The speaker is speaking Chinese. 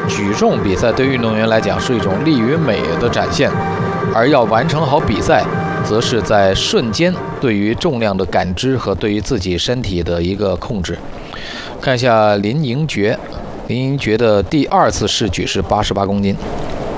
举重比赛对运动员来讲是一种力与美的展现，而要完成好比赛，则是在瞬间对于重量的感知和对于自己身体的一个控制。看一下林盈珏的第2次试举是88公斤。